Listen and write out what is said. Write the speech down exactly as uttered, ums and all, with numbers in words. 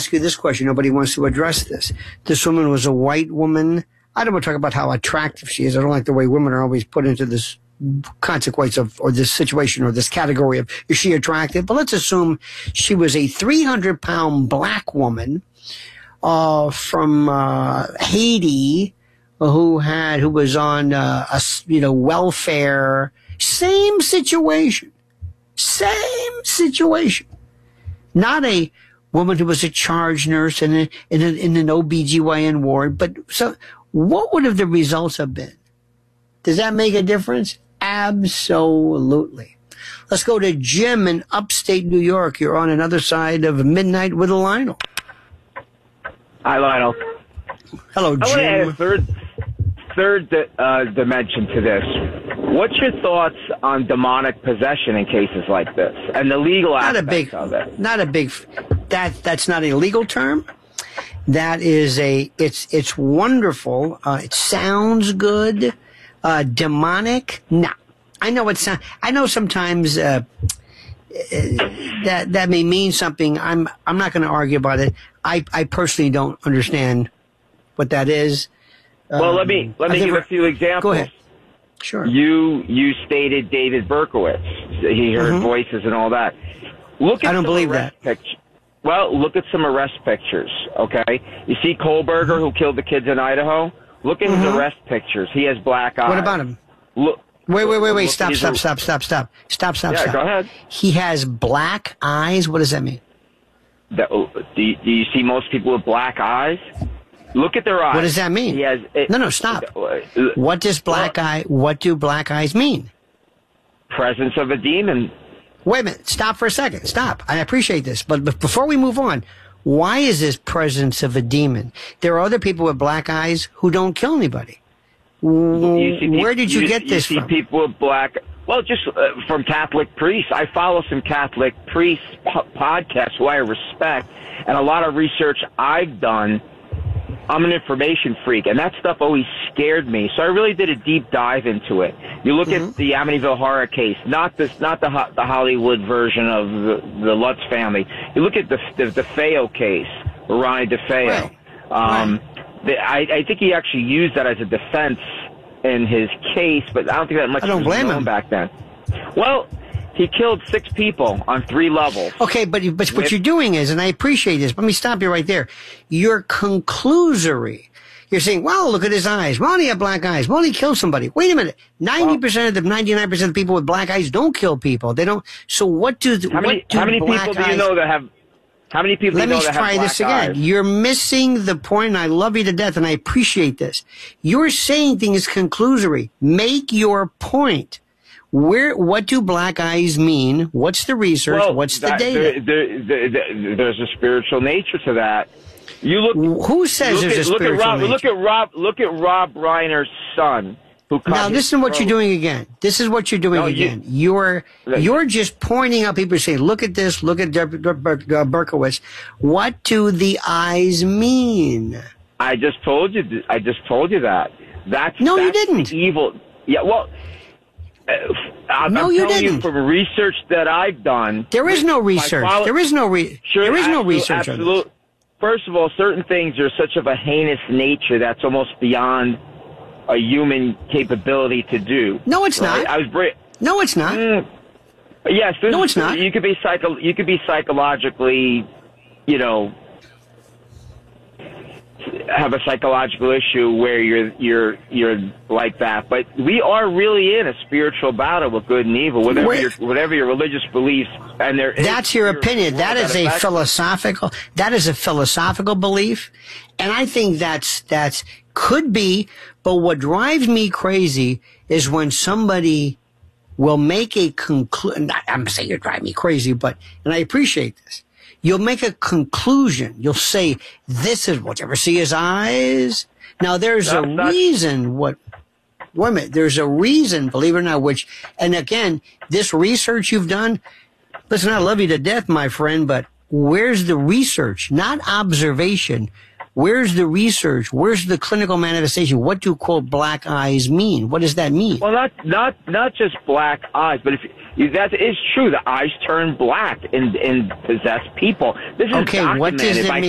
ask you this question. Nobody wants to address this. This woman was a white woman. I don't want to talk about how attractive she is. I don't like the way women are always put into this consequence of, or this situation or this category of, is she attractive? But let's assume she was a three hundred pound black woman, uh, from, uh, Haiti, who had, who was on, uh, a, you know, welfare. Same situation. Same situation. Not a woman who was a charge nurse in, a, in, a, in an O B G Y N ward, but so what would have the results have been? Does that make a difference? Absolutely. Let's go to Jim in upstate New York. You're on another side of midnight with Lionel. Hi, Lionel. Hello, Jim. I want to add a third, third uh, dimension to this. What's your thoughts on demonic possession in cases like this and the legal not aspects a big, of it? Not a big. That that's not a legal term. That is a. It's it's wonderful. Uh, it sounds good. Uh, demonic? No. I know it's not, I know sometimes, uh, that, that may mean something. I'm, I'm not going to argue about it. I, I personally don't understand what that is. Well, um, let me, let me I've give never, a few examples. Go ahead. Sure. You, you stated David Berkowitz. He heard Mm-hmm. voices and all that. Look at I don't some believe arrest that. Pictures. Well, look at some arrest pictures, okay? You see Kohlberger, mm-hmm. who killed the kids in Idaho? Look at his mm-hmm. arrest pictures. He has black eyes. What about him? Look. Wait, wait, wait, wait. Look Stop, stop, stop, stop, stop. Stop, stop, yeah, stop. go ahead. He has black eyes? What does that mean? The, do, you, do you see most people with black eyes? Look at their eyes. What does that mean? He has, it, no, no, stop. It, what does black well, eye, what do black eyes mean? Presence of a demon. Wait a minute. Stop for a second. Stop. I appreciate this. But, but before we move on, why is this presence of a demon? There are other people with black eyes who don't kill anybody. You see, Where did you, you get this you see from? People with black, well, just uh, from Catholic priests. I follow some Catholic priests po- podcasts who I respect, and a lot of research I've done. I'm an information freak, and that stuff always scared me. So I really did a deep dive into it. You look mm-hmm. at the Amityville horror case, not this, not the the Hollywood version of the, the Lutz family. You look at the the, the DeFeo case, Ronnie DeFeo. Right. Um, right. The, I, I think he actually used that as a defense in his case, but I don't think that much I don't was blame known him. back then. Well, he killed six people on three levels. Okay, but, but what you're doing is, and I appreciate this, let me stop you right there. You're conclusory. You're saying, well, look at his eyes. Well, he had black eyes. Well, he killed somebody. Wait a minute. ninety percent of the, ninety-nine percent of people with black eyes don't kill people. They don't. So what do, how many, what do how many black people do you eyes, know that have, how many people Let do you me know that try have this black again. eyes? You're missing the point, and I love you to death, and I appreciate this. You're saying things conclusory. Make your point. Where? What do black eyes mean? What's the research? Well, What's the that, data? there, there, there, there's a spiritual nature to that. You look. Who says look there's at, a spiritual look at Rob, nature? Look at Rob. Look at Rob Reiner's son. Who now listen to what you're doing again. This is what you're doing no, you, again. You're you're just pointing out people saying, look at this, look at Der- Der- Der- Berkowitz. What do the eyes mean? I just told you. I just told you that. That's no, that's you didn't. The evil. Yeah. Well. Uh, I'm, no, I'm you telling didn't. you from research that I've done. There is no research. Follow- there is no re- sure, There is no absolute, research absolute, on this. First of all, certain things are such of a heinous nature that's almost beyond a human capability to do. No, it's right? not. I was bra- No, it's not. Mm, yes, no, it's not. You could be psycho. You could be psychologically, you know, have a psychological issue where you're you're you're like that. But we are really in a spiritual battle with good and evil, whatever Where, your whatever your religious beliefs. And there that's your opinion. That is a philosophical. That is a philosophical belief, and I think that's that's could be. But what drives me crazy is when somebody will make a conclusion. I'm saying you drive me crazy, but and I appreciate this. You'll make a conclusion. You'll say, this is what you ever see his eyes. Now, there's a reason what, wait a minute, there's a reason, believe it or not, which, and again, this research you've done, listen, I love you to death, my friend, but where's the research? Not observation. Where's the research? Where's the clinical manifestation? What do, quote, black eyes mean? What does that mean? Well, not, not, not just black eyes, but if you, that is true. The eyes turn black in, in possessed people. This is okay, documented what does it by mean?